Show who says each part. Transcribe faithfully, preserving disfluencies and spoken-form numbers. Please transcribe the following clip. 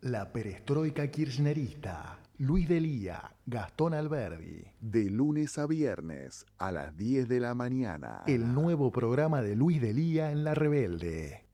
Speaker 1: La perestroika kirchnerista. Luis Delía, Gastón Alberdi.
Speaker 2: De lunes a viernes a las diez de la mañana.
Speaker 1: El nuevo programa de Luis Delía en La Rebelde.